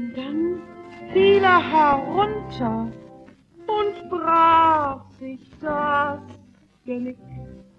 Dann fiel er herunter und brach sich das Genick.